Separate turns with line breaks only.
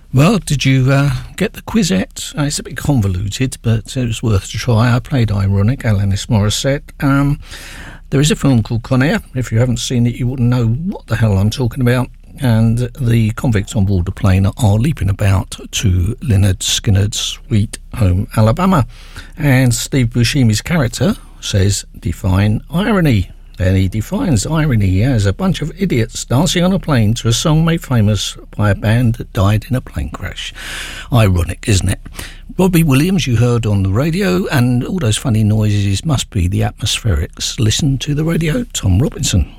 Well, did you get the quizette? It's a bit convoluted, but it was worth a try. I played Ironic, Alanis Morissette. There is a film called Con Air. If you haven't seen it, you wouldn't know what the hell I'm talking about. And the convicts on board the plane are leaping about to Lynyrd Skynyrd's sweet home, Alabama. And Steve Buscemi's character says, "Define irony." Then he defines irony as a bunch of idiots dancing on a plane to a song made famous by a band that died in a plane crash. Ironic, isn't it? Robbie Williams, you heard on the radio, and all those funny noises must be the atmospherics. Listen to the radio, Tom Robinson.